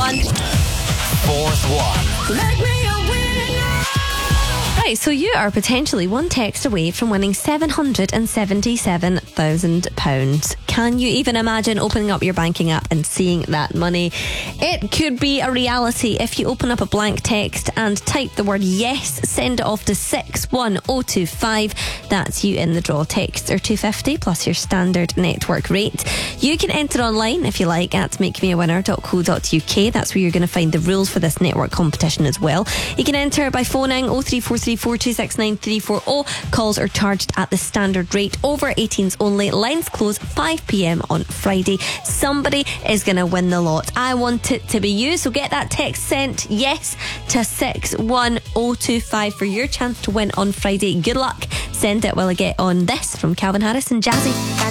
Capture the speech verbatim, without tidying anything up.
one. Fourth one. Make me a winner. Right, so you are potentially one text away from winning seven hundred seventy-seven thousand pounds. Can you even imagine opening up your banking app and seeing that money? It could be a reality if you open up a blank text and type the word yes, send it off to six one oh two five. That's you in the draw. Texts are two pounds fifty plus your standard network rate. You can enter online if you like at make me a winner dot co dot uk. That's where you're going to find the rules for this network competition as well. You can enter by phoning oh three four three four two six nine three four oh. Calls are charged at the standard rate. Over eighteens only. Lines close five p.m. on Friday. Somebody is going to win the lot. I want it to be you, so get that text sent yes to six one oh two five for your chance to win on Friday. Good luck. Send it while I get on this from Calvin Harris and Jazzy.